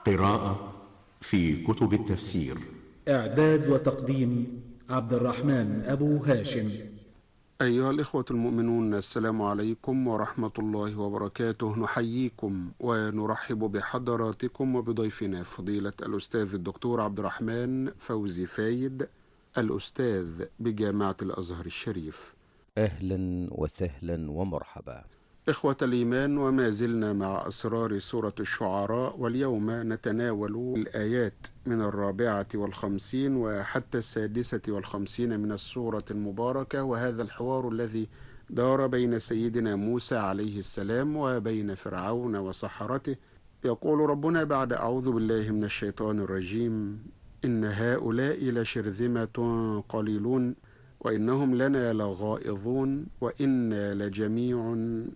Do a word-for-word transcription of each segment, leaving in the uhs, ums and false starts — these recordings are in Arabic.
قراءة في كتب التفسير. إعداد وتقديم عبد الرحمن أبو هاشم. أيها الإخوة المؤمنون، السلام عليكم ورحمة الله وبركاته. نحييكم ونرحب بحضراتكم وبضيفنا فضيلة الأستاذ الدكتور عبد الرحمن فوزي فايد، الأستاذ بجامعة الأزهر الشريف. أهلا وسهلا ومرحبا إخوة الإيمان، وما زلنا مع أسرار سورة الشعراء، واليوم نتناول الآيات من الرابعة والخمسين وحتى السادسة والخمسين من السورة المباركة، وهذا الحوار الذي دار بين سيدنا موسى عليه السلام وبين فرعون وسحرته. يقول ربنا بعد أعوذ بالله من الشيطان الرجيم: إن هؤلاء لشرذمة قليلون وإنهم لنا لغائظون وإنا لجميع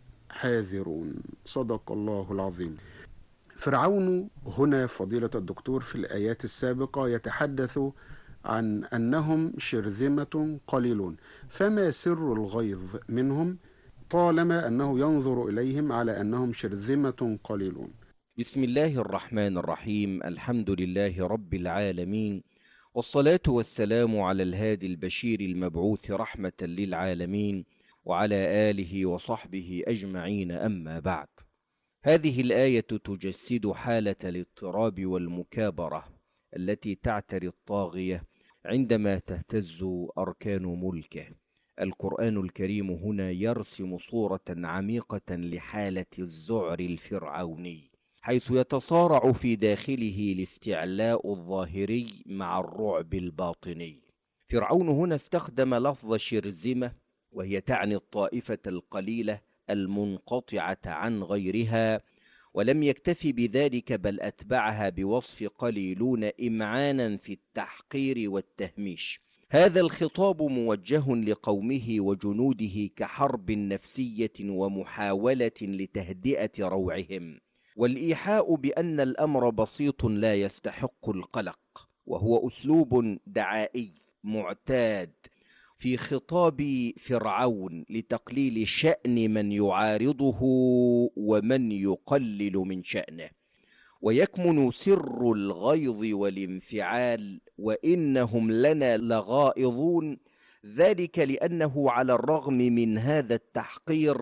حاذرون. صدق الله العظيم. فرعون هنا فضيلة الدكتور في الآيات السابقة يتحدث عن أنهم شرذمة قليلون، فما سر الغيظ منهم طالما أنه ينظر إليهم على أنهم شرذمة قليلون؟ بسم الله الرحمن الرحيم. الحمد لله رب العالمين، والصلاة والسلام على الهادي البشير المبعوث رحمة للعالمين، وعلى آله وصحبه أجمعين. أما بعد، هذه الآية تجسد حالة الاضطراب والمكابرة التي تعتري الطاغية عندما تهتز أركان ملكه. القرآن الكريم هنا يرسم صورة عميقة لحالة الذعر الفرعوني، حيث يتصارع في داخله الاستعلاء الظاهري مع الرعب الباطني. فرعون هنا استخدم لفظ شرذمة، وهي تعني الطائفة القليلة المنقطعة عن غيرها، ولم يكتفي بذلك بل أتبعها بوصف قليلون إمعانا في التحقير والتهميش. هذا الخطاب موجه لقومه وجنوده كحرب نفسية ومحاولة لتهدئة روعهم، والإيحاء بأن الأمر بسيط لا يستحق القلق، وهو أسلوب دعائي معتاد في خطاب فرعون لتقليل شأن من يعارضه ومن يقلل من شأنه. ويكمن سر الغيظ والانفعال: وإنهم لنا لغائظون، ذلك لأنه على الرغم من هذا التحقير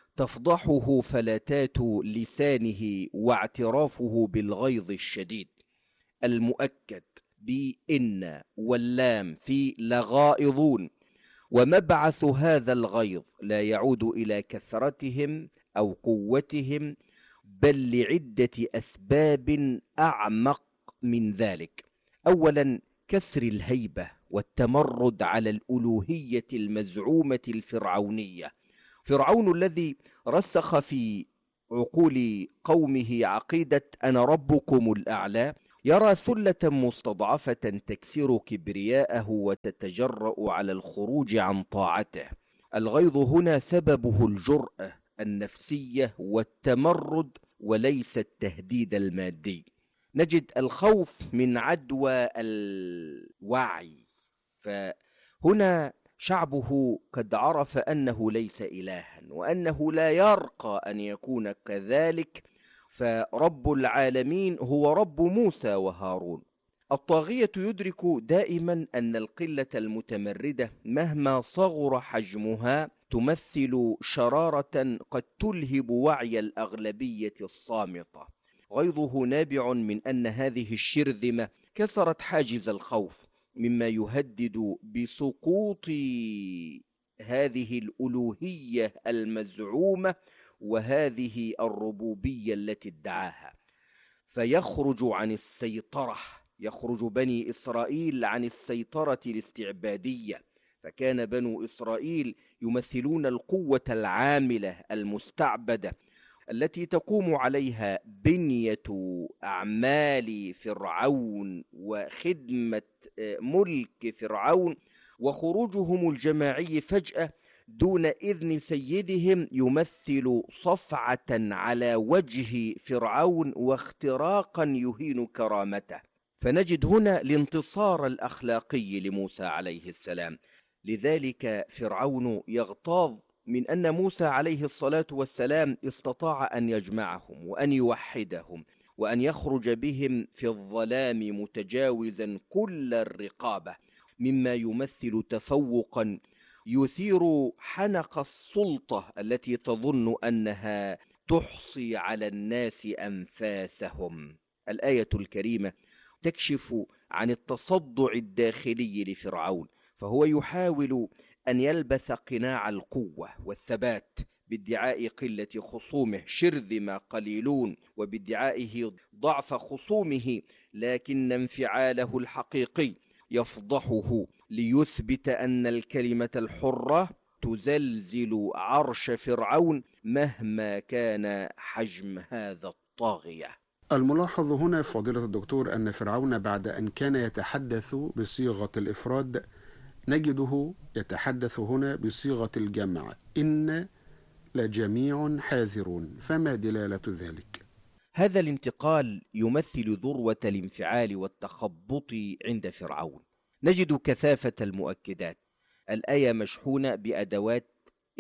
تفضحه فلتات لسانه واعترافه بالغيظ الشديد المؤكد بإن واللام في لغائظون. ومبعث هذا الغيظ لا يعود إلى كثرتهم أو قوتهم، بل لعدة أسباب أعمق من ذلك. أولا، كسر الهيبة والتمرد على الألوهية المزعومة الفرعونية. فرعون الذي رسخ في عقول قومه عقيدة أنا ربكم الأعلى يرى ثلة مستضعفة تكسر كبرياءه وتتجرأ على الخروج عن طاعته. الغيظ هنا سببه الجرأة النفسية والتمرد وليس التهديد المادي. نجد الخوف من عدوى الوعي، فهنا شعبه قد عرف أنه ليس إلها وأنه لا يرقى أن يكون كذلك، فرب العالمين هو رب موسى وهارون. الطاغية يدرك دائما أن القلة المتمردة مهما صغر حجمها تمثل شرارة قد تلهب وعي الأغلبية الصامتة. غيظه نابع من أن هذه الشرذمة كسرت حاجز الخوف، مما يهدد بسقوط هذه الألوهية المزعومة وهذه الربوبية التي ادعاها، فيخرج عن السيطرة. يخرج بني إسرائيل عن السيطرة الاستعبادية، فكان بنو إسرائيل يمثلون القوة العاملة المستعبدة التي تقوم عليها بنية أعمال فرعون وخدمة ملك فرعون. وخروجهم الجماعي فجأة دون إذن سيدهم يمثل صفعة على وجه فرعون واختراقا يهين كرامته. فنجد هنا الانتصار الأخلاقي لموسى عليه السلام. لذلك فرعون يغتاظ من أن موسى عليه الصلاة والسلام استطاع أن يجمعهم وأن يوحدهم وأن يخرج بهم في الظلام متجاوزا كل الرقابة، مما يمثل تفوقا يثير حنق السلطة التي تظن أنها تحصي على الناس أنفاسهم. الآية الكريمة تكشف عن التصدع الداخلي لفرعون، فهو يحاول أن يلبث قناع القوة والثبات بادعاء قلة خصومه، شرذم قليلون، وبادعائه ضعف خصومه، لكن انفعاله الحقيقي يفضحه ليثبت أن الكلمة الحرة تزلزل عرش فرعون مهما كان حجم هذا الطاغية. الملاحظ هنا فضيلة الدكتور أن فرعون بعد أن كان يتحدث بصيغة الإفراد نجده يتحدث هنا بصيغة الجمع، إن لجميع حاذرون، فما دلالة ذلك؟ هذا الانتقال يمثل ذروة الانفعال والتخبط عند فرعون. نجد كثافة المؤكدات. الآية مشحونة بأدوات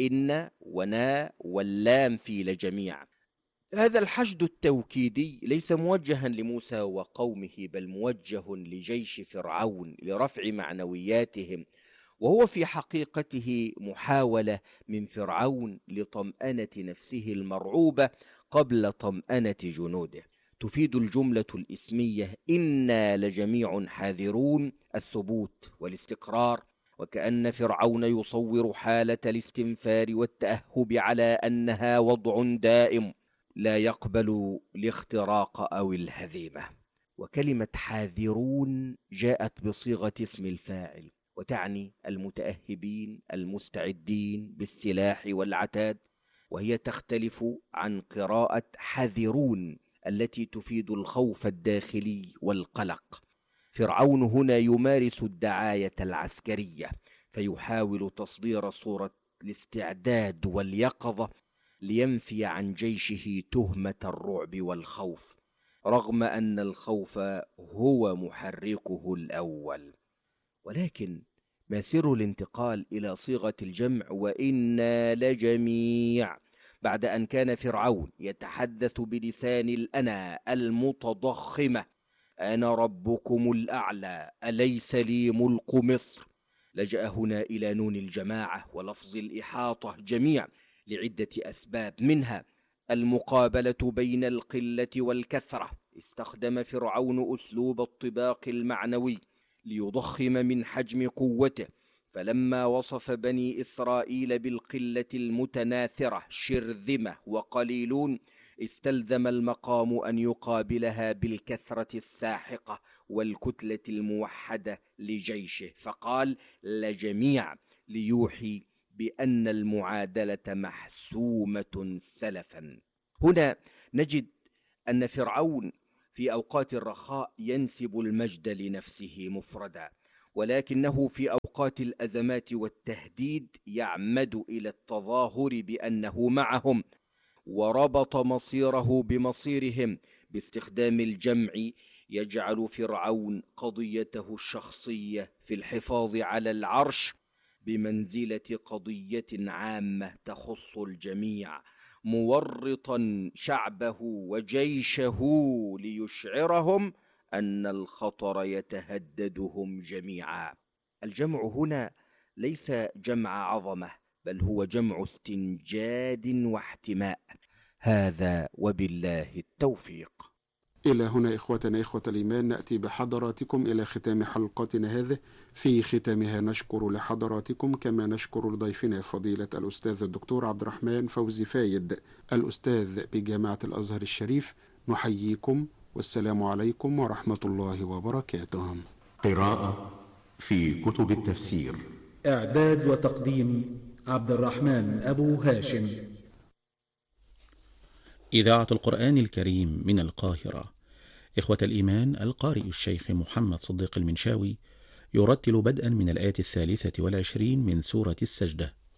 إن ونا واللام في لجميع. هذا الحشد التوكيدي ليس موجها لموسى وقومه، بل موجه لجيش فرعون لرفع معنوياتهم، وهو في حقيقته محاولة من فرعون لطمأنة نفسه المرعوبة قبل طمأنة جنوده. تفيد الجملة الإسمية إنا لجميع حاذرون الثبوت والاستقرار، وكأن فرعون يصور حالة الاستنفار والتأهب على أنها وضع دائم لا يقبل الاختراق أو الهزيمة. وكلمة حاذرون جاءت بصيغة اسم الفاعل، وتعني المتأهبين المستعدين بالسلاح والعتاد، وهي تختلف عن قراءة حذرون التي تفيد الخوف الداخلي والقلق. فرعون هنا يمارس الدعاية العسكرية، فيحاول تصدير صورة الاستعداد واليقظة لينفي عن جيشه تهمة الرعب والخوف، رغم أن الخوف هو محركه الأول. ولكن ما سر الانتقال إلى صيغة الجمع وإنا لجميع بعد أن كان فرعون يتحدث بلسان الأنا المتضخمة، أنا ربكم الأعلى أليس لي ملك مصر؟ لجأ هنا إلى نون الجماعة ولفظ الإحاطة جميع لعدة أسباب، منها المقابلة بين القلة والكثرة. استخدم فرعون أسلوب الطباق المعنوي ليضخم من حجم قوته، فلما وصف بني إسرائيل بالقلة المتناثرة شرذمة وقليلون، استلزم المقام أن يقابلها بالكثرة الساحقة والكتلة الموحدة لجيشه، فقال لجميع ليوحي بأن المعادلة محسومة سلفا. هنا نجد أن فرعون في أوقات الرخاء ينسب المجد لنفسه مفردا، ولكنه في أوقات الأزمات والتهديد يعمد إلى التظاهر بأنه معهم، وربط مصيره بمصيرهم باستخدام الجمع. يجعل فرعون قضيته الشخصية في الحفاظ على العرش بمنزلة قضية عامة تخص الجميع، مورطا شعبه وجيشه ليشعرهم أن الخطر يتهددهم جميعا. الجمع هنا ليس جمع عظمة، بل هو جمع استنجاد واحتماء. هذا وبالله التوفيق. إلى هنا إخوتنا إخوة الإيمان نأتي بحضراتكم إلى ختام حلقتنا هذه. في ختامها نشكر لحضراتكم كما نشكر لضيفنا فضيلة الأستاذ الدكتور عبد الرحمن فوزي فايد الأستاذ بجامعة الأزهر الشريف. نحييكم والسلام عليكم ورحمة الله وبركاته. قراءة في كتب التفسير، إعداد وتقديم عبد الرحمن أبو هاشم. إذاعة القرآن الكريم من القاهرة. إخوة الإيمان، القارئ الشيخ محمد صديق المنشاوي يرتل بدءا من الآية الثالثة والعشرين من سورة السجدة.